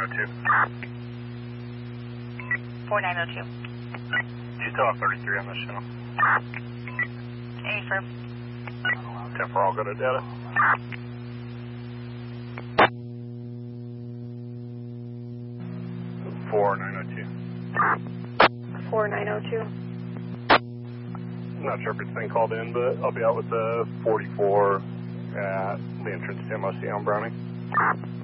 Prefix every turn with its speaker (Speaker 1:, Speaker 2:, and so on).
Speaker 1: 4902.
Speaker 2: 4902.
Speaker 1: Do you still have 33 on this channel?
Speaker 2: Affirm.
Speaker 1: 10 for all, go to data. 4902.
Speaker 2: 4902.
Speaker 1: I'm not sure if it's been called in, but I'll be out with the 44 at the entrance to MOC on Browning.